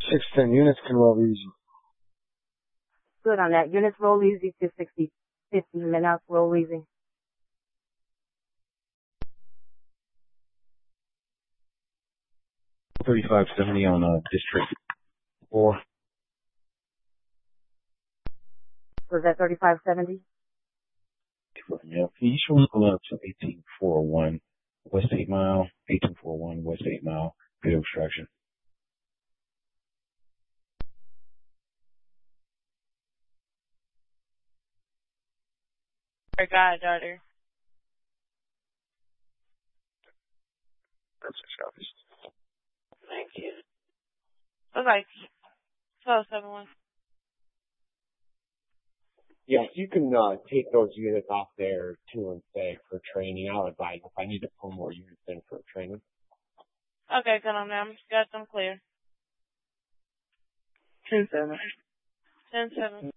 610 units can roll easy. Good on that. Units roll easy to 60, 50 minutes roll easy. $35.70 on District 4. Was that 35.70? Yeah, can you show me pull up to 18401 West 8 Mile, 18401 West 8 Mile, video extraction. Our goddaughter. That's a office. Thank you. It was like 1271. Yeah, you can take those units off there too and say for training. I'll advise if I need to pull more units in for training. Okay, good on them. Got them clear. 10-7. 10-7.